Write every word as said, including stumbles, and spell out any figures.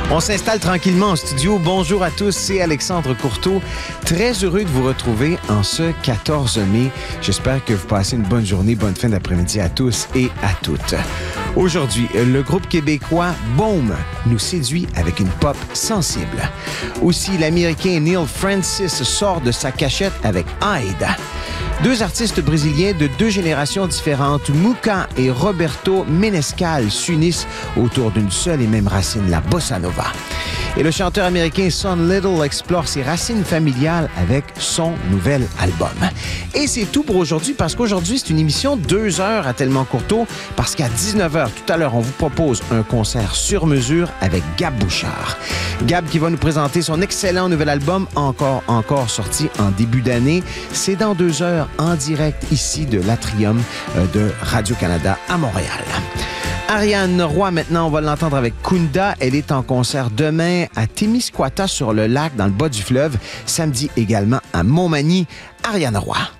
On s'installe tranquillement en studio. Bonjour à tous, c'est Alexandre Courteau. Très heureux de vous retrouver en ce quatorze mai. J'espère que vous passez une bonne journée, bonne fin d'après-midi à tous et à toutes. Aujourd'hui, le groupe québécois Boom nous séduit avec une pop sensible. Aussi, l'Américain Neil Francis sort de sa cachette avec Hyde. Deux artistes brésiliens de deux générations différentes, Muka et Roberto Menescal, s'unissent autour d'une seule et même racine, la bossa nova. Et le chanteur américain Son Little explore ses racines familiales avec son nouvel album. Et c'est tout pour aujourd'hui, parce qu'aujourd'hui, c'est une émission deux heures à Tellement Courteau, parce qu'à dix-neuf heures, tout à l'heure, on vous propose un concert sur mesure avec Gab Bouchard. Gab qui va nous présenter son excellent nouvel album, encore, encore sorti en début d'année. C'est dans deux heures, en direct ici de l'Atrium de Radio-Canada à Montréal. Ariane Roy, maintenant, on va l'entendre avec Kunda. Elle est en concert demain à Témiscouata sur le lac, dans le bas du fleuve. Samedi également à Montmagny. Ariane Roy.